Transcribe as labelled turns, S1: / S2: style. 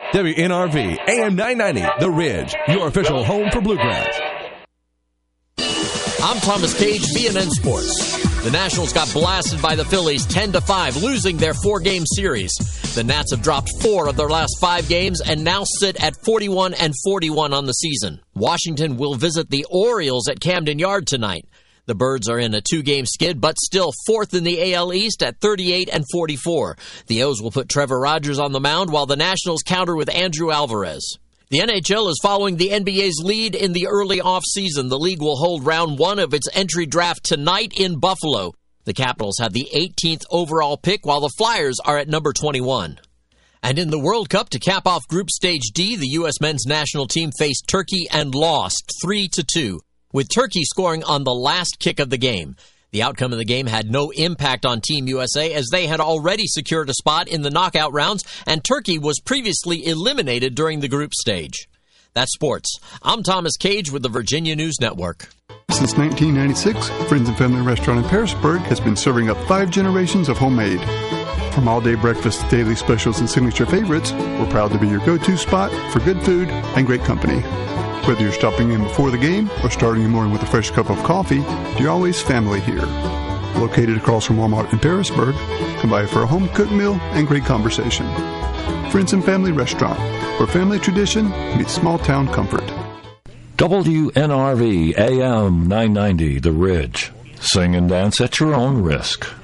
S1: WNRV, AM 990, The Ridge, your official home for Bluegrass.
S2: I'm Thomas Cage, BNN Sports. The Nationals got blasted by the Phillies 10-5, losing their 4-game series. The Nats have dropped 4 of their last 5 games and now sit at 41-41 on the season. Washington will visit the Orioles at Camden Yard tonight. The Birds are in a 2-game skid, but still 4th in the AL East at 38-44. The O's will put Trevor Rogers on the mound while the Nationals counter with Andrew Alvarez. The NHL is following the NBA's lead in the early offseason. The league will hold round 1 of its entry draft tonight in Buffalo. The Capitals have the 18th overall pick, while the Flyers are at number 21. And in the World Cup, to cap off Group Stage D, the U.S. men's national team faced Turkey and lost 3-2, with Turkey scoring on the last kick of the game. The outcome of the game had no impact on Team USA, as they had already secured a spot in the knockout rounds, and Turkey was previously eliminated during the group stage. That's sports. I'm Thomas Cage with the Virginia News Network.
S3: Since 1996, Friends and Family Restaurant in Parisburg has been serving up 5 generations of homemade. From all-day breakfast to daily specials and signature favorites, we're proud to be your go-to spot for good food and great company. Whether you're stopping in before the game or starting your morning with a fresh cup of coffee, you're always family here. Located across from Walmart in Parisburg, come by for a home-cooked meal and great conversation. Friends and Family Restaurant, where family tradition meets small-town comfort.
S4: WNRV AM 990, The Ridge. Sing and dance at your own risk.